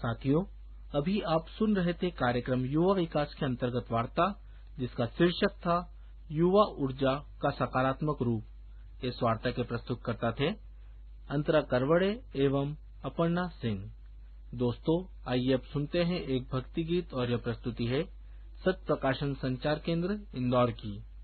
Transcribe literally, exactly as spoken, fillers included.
साथियों, अभी आप सुन रहे थे कार्यक्रम युवा विकास के अंतर्गत वार्ता, जिसका शीर्षक था युवा ऊर्जा का सकारात्मक रूप। इस वार्ता के प्रस्तुतकर्ता थे अंतरा करवड़े एवं अपर्णा सिंह। दोस्तों, आइए अब सुनते हैं एक भक्ति गीत और यह प्रस्तुति है सत्य प्रकाशन संचार केंद्र इंदौर की।